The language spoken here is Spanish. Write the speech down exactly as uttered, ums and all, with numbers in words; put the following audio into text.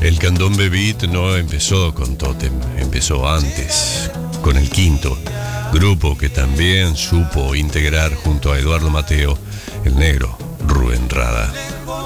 El candombe beat no empezó con Totem, empezó antes, con el Quinto, grupo que también supo integrar junto a Eduardo Mateo, el negro Rubén Rada.